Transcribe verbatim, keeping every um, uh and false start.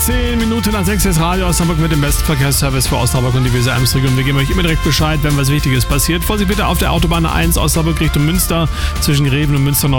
zehn Minuten nach sechs ist Radio Osnabrück mit dem besten Verkehrsservice für Osnabrück und die Weser Emsregion. Wir geben euch immer direkt Bescheid, wenn was Wichtiges passiert. Vorsicht bitte auf der Autobahn eins Osnabrück Richtung Münster zwischen Greven und Münster